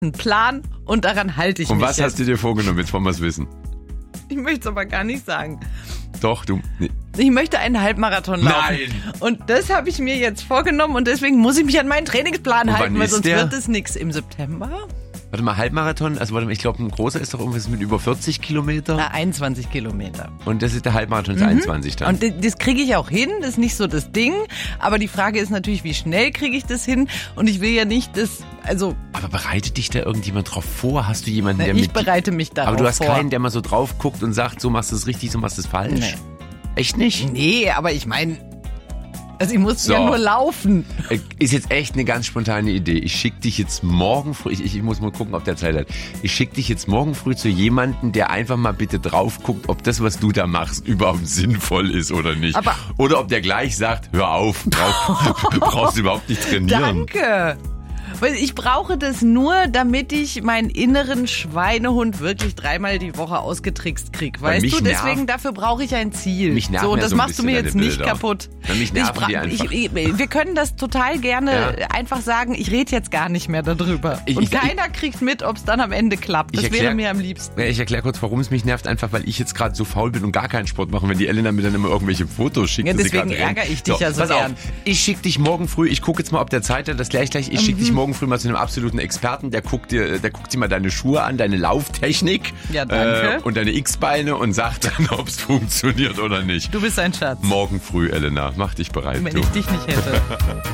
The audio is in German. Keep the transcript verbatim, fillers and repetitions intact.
einen Plan und daran halte ich Und mich was jetzt. hast du dir vorgenommen? Jetzt wollen wir es wissen. Ich möchte es aber gar nicht sagen. Doch, du... Nee. Ich möchte einen Halbmarathon laufen. Nein! Und das habe ich mir jetzt vorgenommen und deswegen muss ich mich an meinen Trainingsplan Und halten, wann weil ist sonst der? wird es nichts. Im September? Warte mal, Halbmarathon, also warte mal, ich glaube, ein großer ist doch irgendwas mit über vierzig Kilometer. Na, einundzwanzig Kilometer. Und das ist der Halbmarathon, ist einundzwanzig dann. Und d- das kriege ich auch hin, das ist nicht so das Ding. Aber die Frage ist natürlich, wie schnell kriege ich das hin? Und ich will ja nicht das, also Aber bereitet dich da irgendjemand drauf vor? Hast du jemanden, na, der ich mit... bereite mich darauf Aber du hast vor. keinen, der mal so drauf guckt und sagt, so machst du es richtig, so machst du es falsch? Nee. Echt nicht? Nee, aber ich meine, also ich muss So. ja nur laufen. Äh, Ist jetzt echt eine ganz spontane Idee. Ich schick dich jetzt morgen früh, ich, ich muss mal gucken, ob der Zeit hat. Ich schick dich jetzt morgen früh zu jemandem, der einfach mal bitte drauf guckt, ob das, was du da machst, überhaupt sinnvoll ist oder nicht. Aber- oder ob der gleich sagt, hör auf, brauch, brauchst du überhaupt nicht trainieren. Danke. Weil ich brauche das nur, damit ich meinen inneren Schweinehund wirklich dreimal die Woche ausgetrickst krieg. Weil Weißt mich du, deswegen nervt- dafür brauche ich ein Ziel. Mich nerven so, und ja das so ein machst du mir bisschen jetzt deine nicht Bilder. kaputt. Ja, mich Ich nerven bra- die einfach. Ich, ich, wir können das total gerne Ja. einfach sagen, ich rede jetzt gar nicht mehr darüber. Ich- und ich- keiner kriegt mit, ob es dann am Ende klappt. Das Ich wäre erklär- mir am liebsten. Ja, ich erkläre kurz, warum es mich nervt. Einfach, weil ich jetzt gerade so faul bin und gar keinen Sport mache. Wenn die Elena mir dann immer irgendwelche Fotos schickt. Ja, dass sie deswegen gerade rennt. ärgere ich dich ja so pass gern. auf. Ich schicke dich morgen früh, ich gucke jetzt mal, ob der Zeit hat, das gleich gleich. Ich schicke Mhm. dich morgen früh mal zu einem absoluten Experten, der guckt dir, der guckt dir mal deine Schuhe an, deine Lauftechnik Ja, danke. äh, und deine X-Beine und sagt dann, ob es funktioniert oder nicht. Du bist ein Schatz. Morgen früh, Elena, mach dich bereit. Wenn du. ich dich nicht hätte.